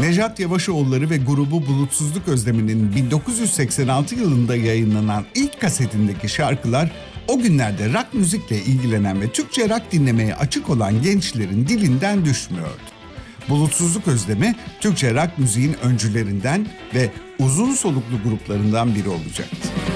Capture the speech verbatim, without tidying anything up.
Nejat Yavaşoğulları ve grubu Bulutsuzluk Özlemi'nin bin dokuz yüz seksen altı yılında yayınlanan ilk kasetindeki şarkılar o günlerde rock müzikle ilgilenen ve Türkçe rock dinlemeye açık olan gençlerin dilinden düşmüyordu. Bulutsuzluk Özlemi, Türkçe rock müziğin öncülerinden ve uzun soluklu gruplarından biri olacaktı.